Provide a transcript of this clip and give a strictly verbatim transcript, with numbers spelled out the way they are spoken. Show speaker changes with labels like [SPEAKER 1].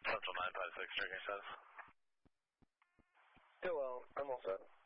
[SPEAKER 1] Central nine five six, tracking says.
[SPEAKER 2] Yeah, well, I'm all set.